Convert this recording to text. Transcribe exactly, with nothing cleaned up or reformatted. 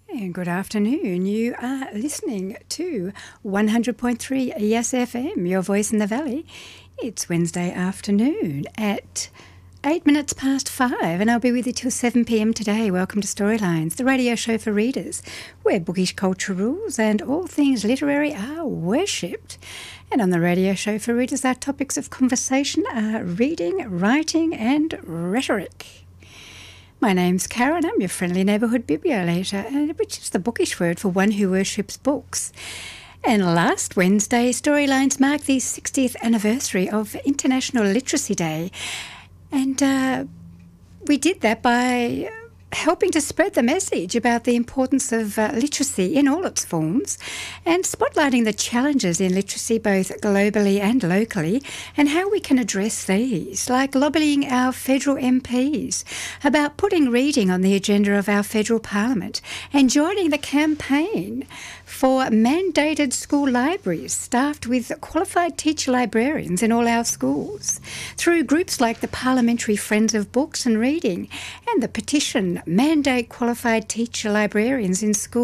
And good afternoon. You are listening to one hundred point three Yes F M, your voice in the valley. It's Wednesday afternoon at eight minutes past five, and I'll be with you till seven p m today. Welcome to Storylines, the radio show for readers, where bookish culture rules and all things literary are worshipped. And on the radio show for readers, our topics of conversation are reading, writing and rhetoric. My name's Karen. I'm your friendly neighbourhood bibliolator, which is the bookish word for one who worships books. And last Wednesday, Storylines marked the sixtieth anniversary of International Literacy Day. And uh, we did that by helping to spread the message about the importance of uh, literacy in all its forms and spotlighting the challenges in literacy both globally and locally and how we can address these, like lobbying our federal M Ps about putting reading on the agenda of our federal parliament and joining the campaign for mandated school libraries staffed with qualified teacher librarians in all our schools, through groups like the Parliamentary Friends of Books and Reading and the petition Mandate Qualified Teacher Librarians in Schools.